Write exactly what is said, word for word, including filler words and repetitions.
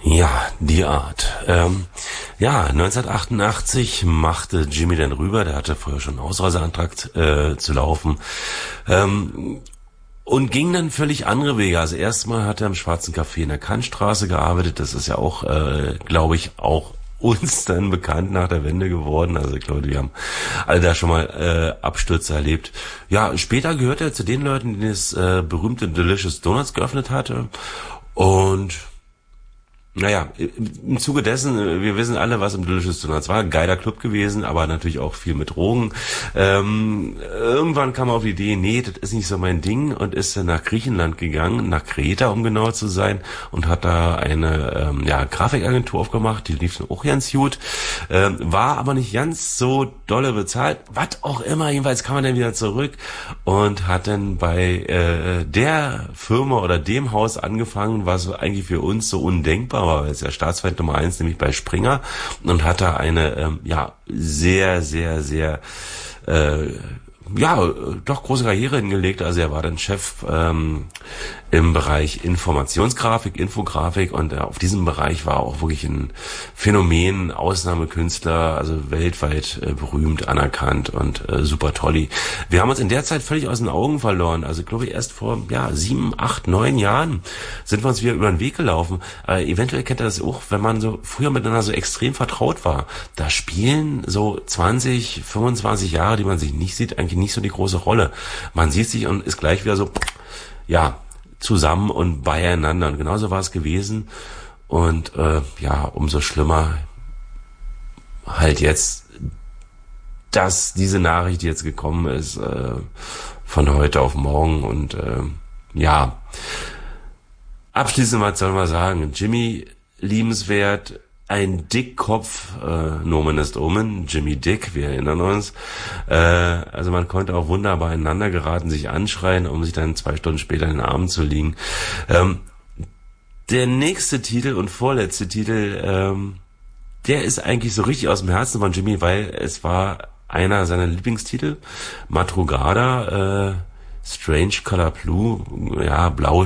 Ja, die Art. Ähm, ja, neunzehnhundertachtundachtzig machte Jimmy dann rüber, der hatte vorher schon einen Ausreiseantrag äh, zu laufen, ähm, und ging dann völlig andere Wege. Also erstmal hat er im Schwarzen Café in der Kantstraße gearbeitet, das ist ja auch, äh, glaube ich, auch uns dann bekannt nach der Wende geworden. Also ich glaube, wir haben alle da schon mal äh, Abstürze erlebt. Ja, später gehört er zu den Leuten, die das äh, berühmte Delicious Donuts geöffnet hatte. Und naja, im Zuge dessen, wir wissen alle, was im Delicious Donuts war, geiler Club gewesen, aber natürlich auch viel mit Drogen. Ähm, irgendwann kam er auf die Idee, nee, das ist nicht so mein Ding, und ist dann nach Griechenland gegangen, nach Kreta, um genauer zu sein, und hat da eine ähm, ja, Grafikagentur aufgemacht, die lief auch ganz gut, ähm, war aber nicht ganz so dolle bezahlt, was auch immer, jedenfalls kam er dann wieder zurück und hat dann bei äh, der Firma oder dem Haus angefangen, was eigentlich für uns so undenkbar war, weil es ja Staatsfeind Nummer eins, nämlich bei Springer, und hat da eine ähm, ja sehr, sehr, sehr äh, ja, doch große Karriere hingelegt. Also er war dann Chef ähm, im Bereich Informationsgrafik, Infografik, und äh, auf diesem Bereich war auch wirklich ein Phänomen, Ausnahmekünstler, also weltweit äh, berühmt, anerkannt und äh, super tolli. Wir haben uns in der Zeit völlig aus den Augen verloren. Also ich glaube, erst vor ja sieben, acht, neun Jahren sind wir uns wieder über den Weg gelaufen. Äh, eventuell kennt ihr das auch, wenn man so früher miteinander so extrem vertraut war. Da spielen so zwanzig, fünfundzwanzig Jahre, die man sich nicht sieht, eigentlich nicht so die große Rolle. Man sieht sich und ist gleich wieder so, ja, zusammen und beieinander. Und genauso war es gewesen. Und äh, ja, umso schlimmer halt jetzt, dass diese Nachricht jetzt gekommen ist, äh, von heute auf morgen. Und äh, ja, abschließend, was soll man sagen? Jimmy, liebenswert, ein Dickkopf, äh, Nomen ist Omen, Jimmy Dick, wir erinnern uns. Äh, also man konnte auch wunderbar ineinander geraten, sich anschreien, um sich dann zwei Stunden später in den Armen zu liegen. Ähm, der nächste Titel und vorletzte Titel, ähm, der ist eigentlich so richtig aus dem Herzen von Jimmy, weil es war einer seiner Lieblingstitel, Madrugada, äh, Strange Color Blue, ja, blau